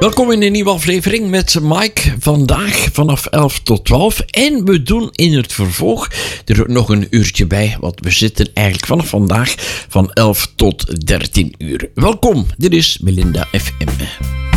Welkom in een nieuwe aflevering met Mike. Vandaag vanaf 11 tot 12. En we doen in het vervolg er nog een uurtje bij. Want we zitten eigenlijk vanaf vandaag van 11 tot 13 uur. Welkom, dit is Melinda FM.